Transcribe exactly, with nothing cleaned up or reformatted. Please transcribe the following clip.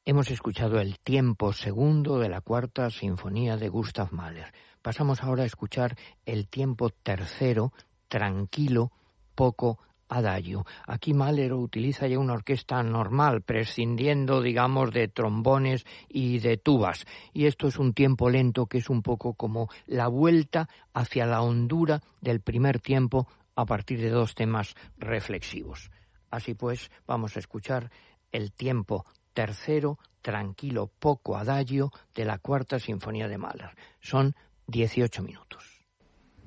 Hemos escuchado el tiempo segundo de la cuarta sinfonía de Gustav Mahler. Pasamos ahora a escuchar el tiempo tercero, tranquilo, poco adagio. Aquí Mahler utiliza ya una orquesta normal, prescindiendo, digamos, de trombones y de tubas. Y esto es un tiempo lento que es un poco como la vuelta hacia la hondura del primer tiempo a partir de dos temas reflexivos. Así pues, vamos a escuchar el tiempo tercero, tranquilo, poco adagio de la cuarta sinfonía de Mahler. Son dieciocho minutos.